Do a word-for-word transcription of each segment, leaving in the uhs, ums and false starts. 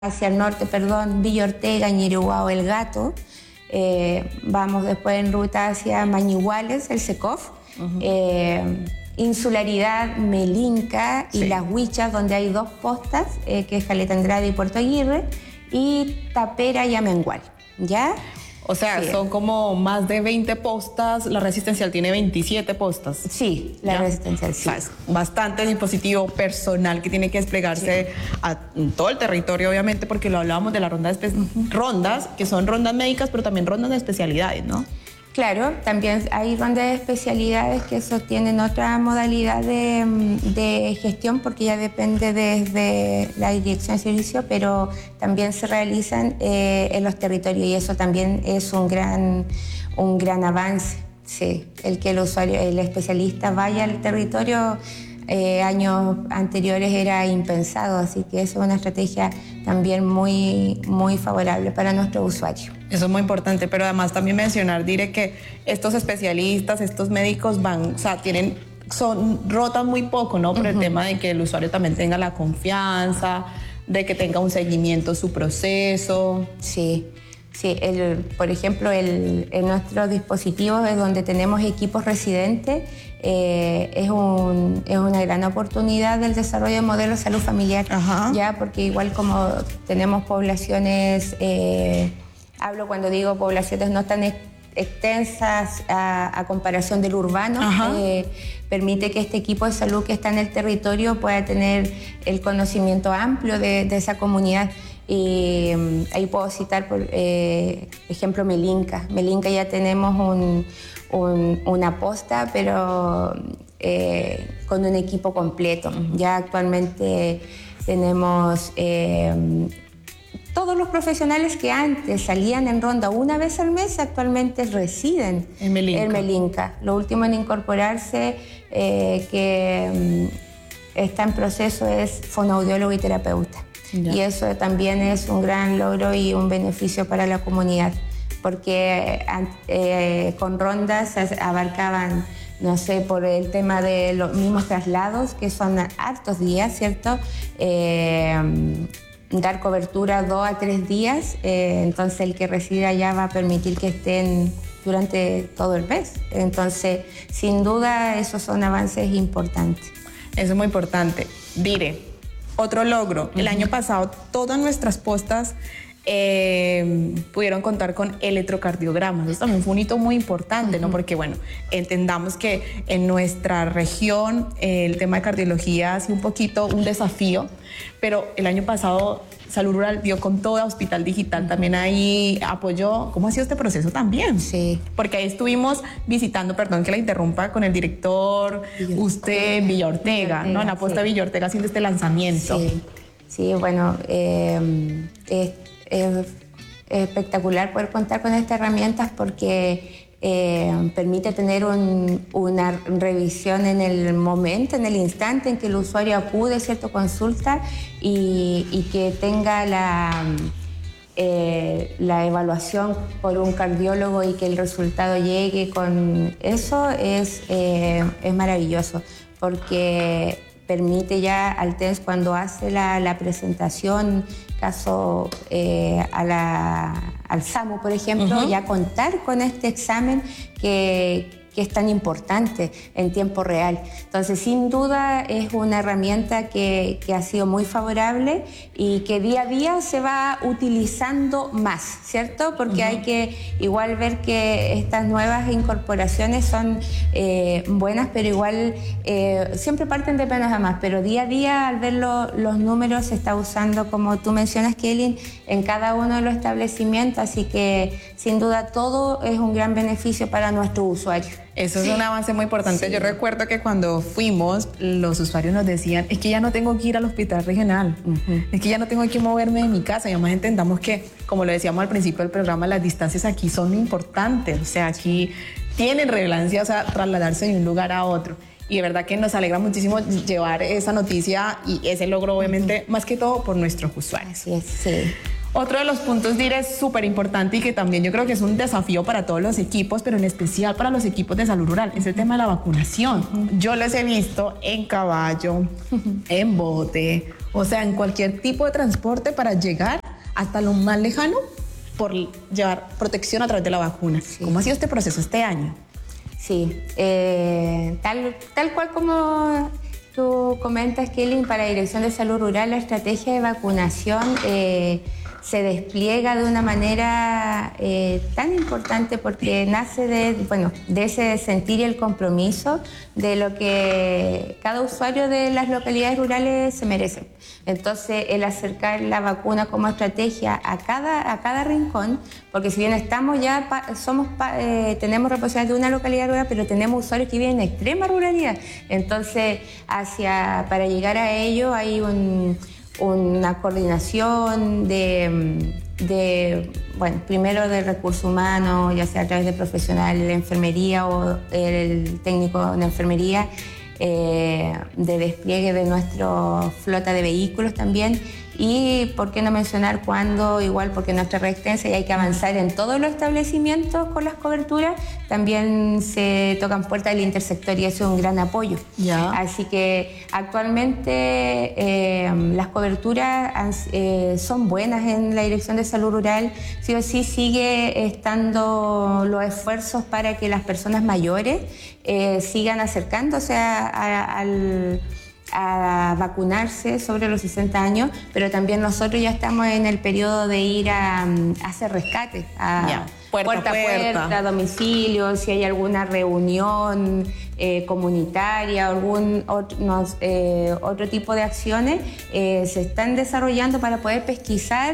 hacia el norte, perdón, Villa Ortega, Ñirihuao, El Gato. Eh, vamos después en ruta hacia Mañiguales, el Secov. Uh-huh. eh, Insularidad, Melinca y sí. Las Huichas, donde hay dos postas, eh, que es Caleta Andrade y Puerto Aguirre, y Tapera y Amengual, ¿ya? O sea, sí. Son como más de veinte postas, la resistencial tiene veintisiete postas. Sí, la ¿ya? Resistencial, sí. O sea, es bastante dispositivo personal que tiene que desplegarse sí. a todo el territorio, obviamente, porque lo hablábamos de las rondas, uh-huh. rondas, que son rondas médicas, pero también rondas de especialidades, ¿no? Claro, también hay rondas de especialidades que eso tienen otra modalidad de, de gestión porque ya depende desde la dirección de servicio, pero también se realizan eh, en los territorios y eso también es un gran, un gran avance. Sí, el que el usuario, el especialista vaya al territorio, eh, años anteriores era impensado, así que eso es una estrategia también muy, muy favorable para nuestro usuario. Eso es muy importante, pero además también mencionar, diré que estos especialistas, estos médicos van, o sea, tienen, son, rotan muy poco, ¿no? Por uh-huh. el tema de que el usuario también tenga la confianza, de que tenga un seguimiento su proceso. Sí, sí, el, por ejemplo, el, en nuestros dispositivos es donde tenemos equipos residentes, eh, es, un, es una gran oportunidad del desarrollo de modelos de salud familiar, uh-huh. ya, porque igual como tenemos poblaciones... Eh, Hablo cuando digo poblaciones no tan extensas a, a comparación del urbano, eh, permite que este equipo de salud que está en el territorio pueda tener el conocimiento amplio de, de esa comunidad. Y um, ahí puedo citar, por eh, ejemplo, Melinca. Melinca ya tenemos un, un, una posta, pero eh, con un equipo completo. Uh-huh. Ya actualmente tenemos... Eh, Todos los profesionales que antes salían en ronda una vez al mes actualmente residen en Melinca. En Melinca. Lo último en incorporarse eh, que um, está en proceso es fonoaudiólogo y terapeuta. Ya. Y eso también es un gran logro y un beneficio para la comunidad, porque eh, con rondas abarcaban, no sé, por el tema de los mismos traslados, que son hartos días, ¿cierto? Eh, dar cobertura dos a tres días, eh, entonces el que reside allá va a permitir que estén durante todo el mes. Entonces, sin duda, esos son avances importantes. Eso es muy importante. Dire, otro logro. Uh-huh. El año pasado, todas nuestras postas eh, pudieron contar con electrocardiogramas. Eso también fue un hito muy importante, uh-huh. ¿no? Porque, bueno, entendamos que en nuestra región eh, el tema de cardiología ha sido un poquito un desafío, pero el año pasado Salud Rural dio con toda, Hospital Digital también ahí apoyó. ¿Cómo ha sido este proceso también? Sí. Porque ahí estuvimos visitando, perdón que la interrumpa, con el director, Villa usted, Villa Ortega, ¿no? En la posta sí. Villa Ortega haciendo este lanzamiento. Sí, sí, bueno, eh, es, es espectacular poder contar con estas herramientas porque Eh, permite tener un, una revisión en el momento, en el instante en que el usuario acude a cierta consulta y, y que tenga la, eh, la evaluación por un cardiólogo y que el resultado llegue con eso es, eh, es maravilloso, porque permite ya al T E N S cuando hace la, la presentación, caso eh, a la, al SAMU, por ejemplo, uh-huh. ya contar con este examen que, que es tan importante en tiempo real. Entonces, sin duda, es una herramienta que, que ha sido muy favorable y que día a día se va utilizando más, ¿cierto? Porque uh-huh. hay que igual ver que estas nuevas incorporaciones son eh, buenas, pero igual eh, siempre parten de menos a más, pero día a día, al ver lo, los números, se está usando, como tú mencionas, Kelly, en cada uno de los establecimientos, así que sin duda todo es un gran beneficio para nuestros usuarios. Eso es sí. un avance muy importante. Sí. Yo recuerdo que cuando fuimos, los usuarios nos decían, es que ya no tengo que ir al hospital regional, uh-huh. es que ya no tengo que moverme de mi casa. Y además entendamos que, como lo decíamos al principio del programa, las distancias aquí son importantes. O sea, aquí tienen relevancia, o sea, trasladarse de un lugar a otro. Y de verdad que nos alegra muchísimo llevar esa noticia y ese logro, obviamente, uh-huh. más que todo por nuestros usuarios. Así es, sí. Otro de los puntos, Dire, es súper importante y que también yo creo que es un desafío para todos los equipos, pero en especial para los equipos de salud rural, es el tema de la vacunación. Uh-huh. Yo les he visto en caballo, uh-huh. en bote, o sea, en cualquier tipo de transporte para llegar hasta lo más lejano por llevar protección a través de la vacuna. Sí. ¿Cómo ha sido este proceso este año? Sí, eh, tal, tal cual como tú comentas, Kelly, para la Dirección de Salud Rural, la estrategia de vacunación eh, se despliega de una manera eh, tan importante porque nace de, bueno, de ese sentir y el compromiso de lo que cada usuario de las localidades rurales se merece. Entonces, el acercar la vacuna como estrategia a cada, a cada rincón, porque si bien estamos ya, somos, eh, tenemos responsabilidad de una localidad rural, pero tenemos usuarios que viven en extrema ruralidad. Entonces, hacia, para llegar a ello hay un, una coordinación de, de, bueno, primero de recursos humanos, ya sea a través de profesionales de enfermería o el técnico de enfermería, Eh, de despliegue de nuestra flota de vehículos también, y por qué no mencionar cuando, igual porque nuestra red extensa y hay que avanzar en todos los establecimientos con las coberturas, también se tocan puertas del intersector y eso es un gran apoyo. Ya. Así que actualmente eh, las coberturas eh, son buenas en la Dirección de Salud Rural. Sí o sí sigue estando los esfuerzos para que las personas mayores eh, sigan acercándose a, a, al a vacunarse sobre los sesenta años, pero también nosotros ya estamos en el periodo de ir a, a hacer rescates, a yeah. puerta, puerta a puerta, puerta, a domicilio, si hay alguna reunión eh, comunitaria, algún otro, no, eh, otro tipo de acciones, eh, se están desarrollando para poder pesquisar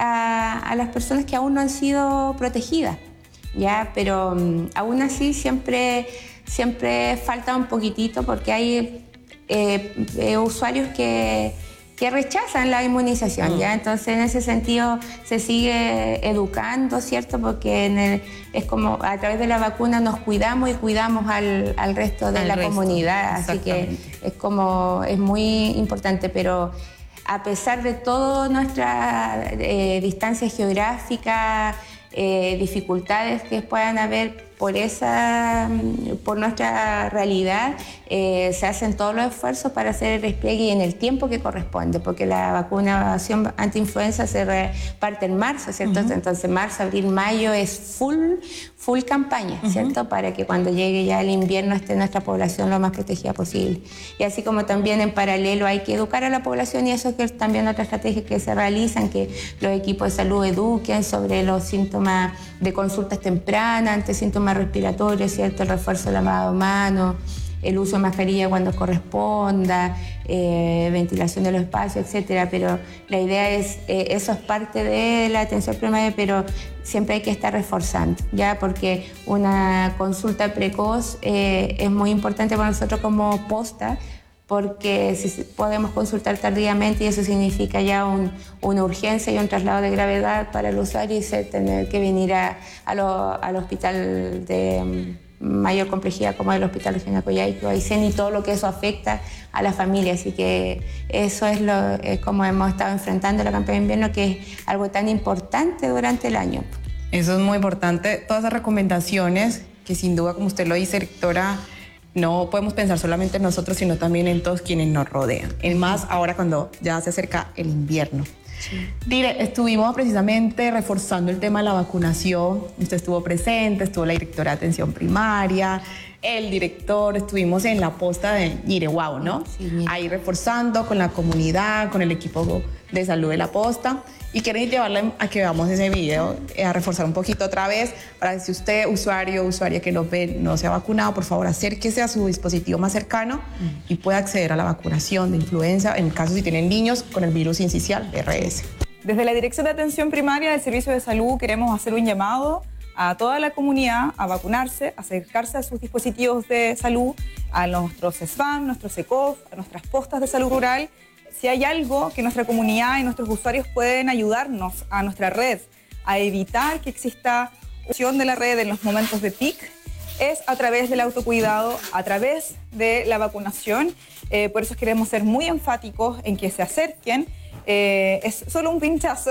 a, a las personas que aún no han sido protegidas, ¿ya? Pero um, aún así siempre, siempre falta un poquitito porque hay Eh, eh, usuarios que, que rechazan la inmunización, mm. ¿ya? Entonces, en ese sentido, se sigue educando, ¿cierto? Porque en el, es como a través de la vacuna nos cuidamos y cuidamos al, al resto de al la resto. comunidad, así que es como, es muy importante, pero a pesar de toda nuestra eh, distancia geográfica, eh, dificultades que puedan haber por esa, por nuestra realidad, eh, se hacen todos los esfuerzos para hacer el despliegue y en el tiempo que corresponde, porque la vacunación antiinfluenza se reparte en marzo, ¿cierto? Uh-huh. Entonces marzo, abril, mayo es full, full campaña, ¿cierto? Uh-huh. Para que cuando llegue ya el invierno esté nuestra población lo más protegida posible. Y así como también en paralelo hay que educar a la población, y eso es que es también otra estrategia que se realizan, que los equipos de salud eduquen sobre los síntomas de consultas tempranas ante síntomas respiratorios, ¿cierto? El refuerzo de lavado de manos, el uso de mascarilla cuando corresponda, eh, ventilación de los espacios, etcétera. Pero la idea es, eh, eso es parte de la atención primaria, pero siempre hay que estar reforzando, ¿ya? Porque una consulta precoz eh, es muy importante para nosotros como posta, porque si podemos consultar tardíamente y eso significa ya un, una urgencia y un traslado de gravedad para el usuario y se tener que venir a, a lo, al hospital de mayor complejidad como el Hospital Regional Coyhaique o Aysén, y todo lo que eso afecta a la familia. Así que eso es, lo, es como hemos estado enfrentando la campaña de invierno, que es algo tan importante durante el año. Eso es muy importante, todas esas recomendaciones que sin duda, como usted lo dice, directora, no podemos pensar solamente en nosotros, sino también en todos quienes nos rodean. Es más, ahora cuando ya se acerca el invierno. Sí. Dire, estuvimos precisamente reforzando el tema de la vacunación. Usted estuvo presente, estuvo la directora de atención primaria, el director, estuvimos en la posta de Ñiriguao, ¿no? Sí, ahí reforzando con la comunidad, con el equipo de salud de la posta. Y quiero llevarle a que veamos ese video, eh, a reforzar un poquito otra vez, para que si usted, usuario o usuaria que nos ve, no se ha vacunado, por favor, acérquese a su dispositivo más cercano mm. y pueda acceder a la vacunación de influenza, en caso si tienen niños con el virus sincicial R S. Desde la Dirección de Atención Primaria del Servicio de Salud queremos hacer un llamado a toda la comunidad a vacunarse, a acercarse a sus dispositivos de salud, a nuestros S F A M, nuestros E C O F, a nuestras postas de salud rural. Si hay algo que nuestra comunidad y nuestros usuarios pueden ayudarnos a nuestra red a evitar que exista opción de la red en los momentos de pic, es a través del autocuidado, a través de la vacunación. Eh, por eso queremos ser muy enfáticos en que se acerquen. Eh, es solo un pinchazo,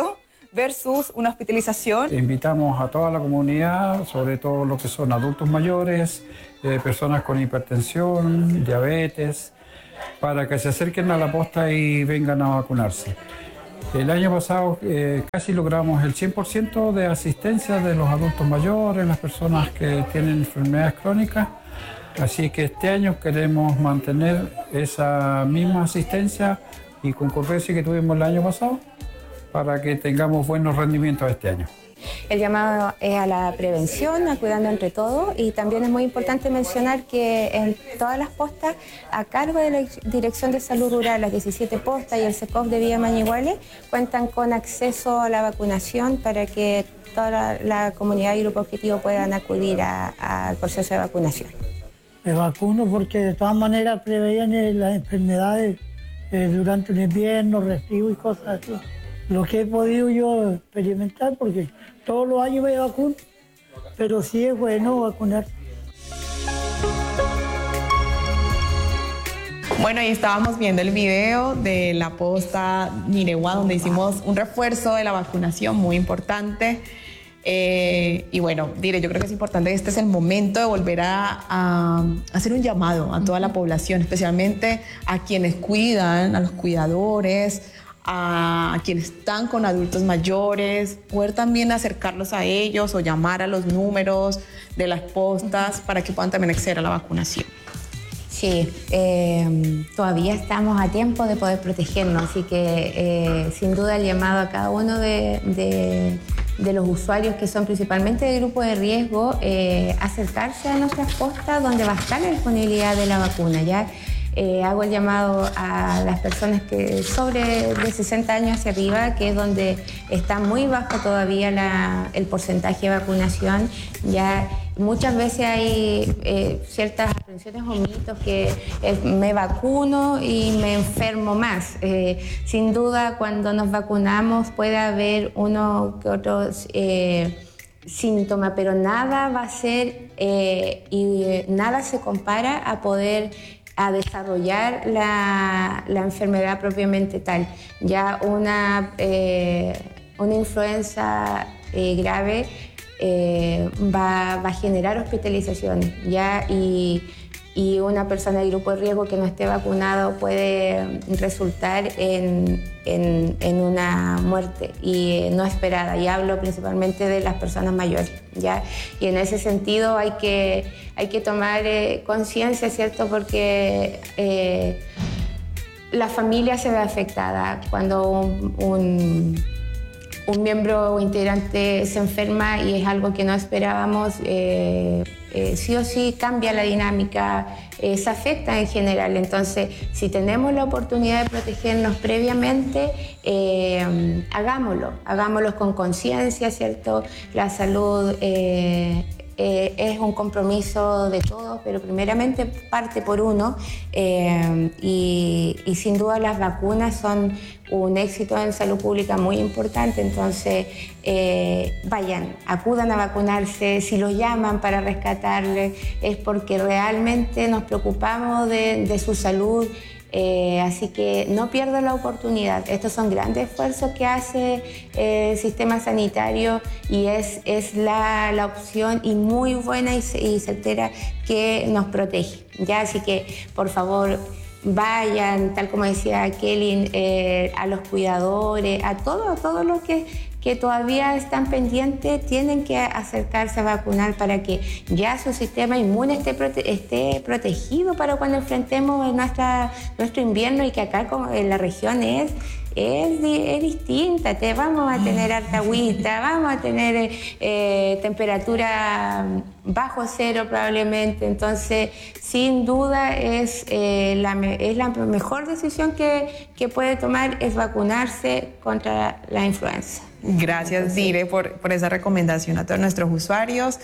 versus una hospitalización. Invitamos a toda la comunidad, sobre todo los que son adultos mayores, eh, personas con hipertensión, diabetes, para que se acerquen a la posta y vengan a vacunarse. El año pasado eh, casi logramos el cien por ciento de asistencia de los adultos mayores, las personas que tienen enfermedades crónicas. Así que este año queremos mantener esa misma asistencia y concurrencia que tuvimos el año pasado para que tengamos buenos rendimientos este año. El llamado es a la prevención, a cuidando entre todos, y también es muy importante mencionar que en todas las postas a cargo de la Dirección de Salud Rural, las diecisiete postas y el SECOF de Villa Mañiguales cuentan con acceso a la vacunación para que toda la, la comunidad y grupo objetivo puedan acudir al proceso de vacunación. Me vacuno porque de todas maneras previenen las enfermedades eh, durante el invierno, resfrío y cosas así. Lo que he podido yo experimentar, porque todos los años me vacuno, pero sí es bueno vacunar. Bueno, y estábamos viendo el video de la posta Niregua, donde hicimos un refuerzo de la vacunación muy importante. Eh, y bueno, diré, yo creo que es importante, este es el momento de volver a, a hacer un llamado a toda la población, especialmente a quienes cuidan, a los cuidadores, a quienes están con adultos mayores, poder también acercarlos a ellos o llamar a los números de las postas para que puedan también acceder a la vacunación. Sí, eh, todavía estamos a tiempo de poder protegernos, así que eh, sin duda el llamado a cada uno de, de, de los usuarios que son principalmente de grupo de riesgo, eh, acercarse a nuestras postas donde va a estar la disponibilidad de la vacuna, ¿ya? Eh, hago el llamado a las personas que sobre de sesenta años hacia arriba, que es donde está muy bajo todavía la, el porcentaje de vacunación. Ya muchas veces hay eh, ciertas aprensiones o mitos que eh, me vacuno y me enfermo más. Eh, sin duda, cuando nos vacunamos puede haber uno que otros eh, síntoma, pero nada va a ser eh, y eh, nada se compara a poder a desarrollar la, la enfermedad propiamente tal. Ya una, eh, una influenza eh, grave eh, va, va a generar hospitalizaciones, ¿ya? Y, y una persona de grupo de riesgo que no esté vacunado puede resultar en, en, en una muerte y eh, no esperada. Y hablo principalmente de las personas mayores, ¿ya? Y en ese sentido hay que, hay que tomar eh, conciencia, ¿cierto? Porque eh, la familia se ve afectada cuando un, un, un miembro o integrante se enferma y es algo que no esperábamos. Eh, Eh, sí o sí cambia la dinámica, eh, se afecta en general. Entonces, si tenemos la oportunidad de protegernos previamente, eh, hagámoslo, hagámoslo con conciencia, ¿cierto? La salud eh, eh, es un compromiso de todos, pero primeramente parte por uno eh, y, y sin duda las vacunas son un éxito en salud pública muy importante. Entonces eh, vayan, acudan a vacunarse. Si los llaman para rescatarles es porque realmente nos preocupamos de, de su salud. Eh, así que no pierdan la oportunidad. Estos son grandes esfuerzos que hace eh, el sistema sanitario y es, es la, la opción y muy buena y, y certera que nos protege, ¿ya? Así que por favor vayan, tal como decía Kelly, eh, a los cuidadores, a todos, a todos los que, que todavía están pendientes, tienen que acercarse a vacunar para que ya su sistema inmune esté, prote esté protegido para cuando enfrentemos nuestra, nuestro invierno, y que acá como en la región es, es, es distinta. Te, vamos a tener harta agüita, vamos a tener eh, temperatura bajo cero probablemente. Entonces, sin duda es, eh, la, es la mejor decisión que, que puede tomar, es vacunarse contra la influenza. Gracias, Dire, por, por esa recomendación a todos nuestros usuarios.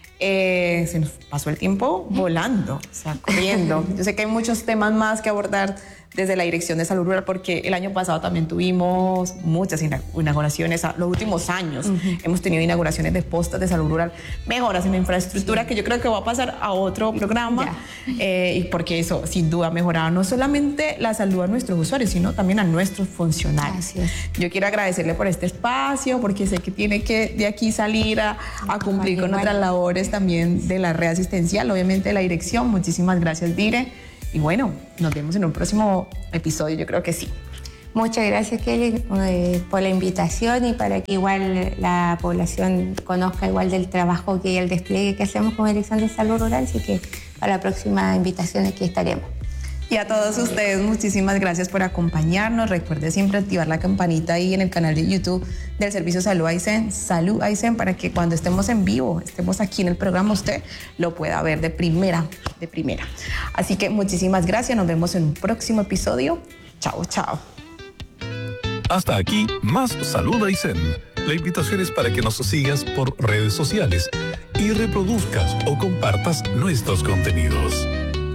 Eh, se nos pasó el tiempo volando, o sea, corriendo. Yo sé que hay muchos temas más que abordar desde la Dirección de Salud Rural, porque el año pasado también tuvimos muchas inauguraciones, los últimos años uh-huh. hemos tenido inauguraciones de postas de salud rural, mejoras en la infraestructura, sí. que yo creo que va a pasar a otro programa, eh, y porque eso sin duda ha mejorado no solamente la salud a nuestros usuarios, sino también a nuestros funcionarios. Yo quiero agradecerle por este espacio, porque sé que tiene que de aquí salir a, a cumplir con otras labores también de la red asistencial, obviamente de la dirección. Muchísimas gracias, Dire. Y bueno, nos vemos en un próximo episodio, yo creo que sí. Muchas gracias, Kelly, eh, por la invitación y para que igual la población conozca igual del trabajo que y el despliegue que hacemos con Dirección de Salud Rural, así que para la próxima invitación aquí estaremos. Y a todos ustedes, muchísimas gracias por acompañarnos. Recuerde siempre activar la campanita ahí en el canal de YouTube del Servicio Salud Aysén, Salud Aysén, para que cuando estemos en vivo, estemos aquí en el programa, usted lo pueda ver de primera, de primera. Así que muchísimas gracias, nos vemos en un próximo episodio. Chao, chao. Hasta aquí, más Salud Aysén. La invitación es para que nos sigas por redes sociales y reproduzcas o compartas nuestros contenidos.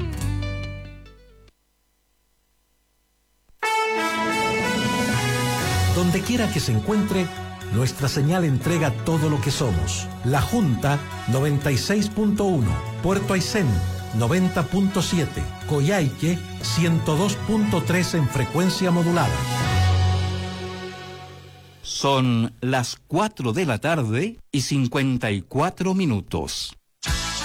Donde quiera que se encuentre, nuestra señal entrega todo lo que somos. La Junta noventa y seis punto uno, Puerto Aysén noventa punto siete, Coyhaique ciento dos punto tres en frecuencia modulada. Son las cuatro de la tarde y cincuenta y cuatro minutos.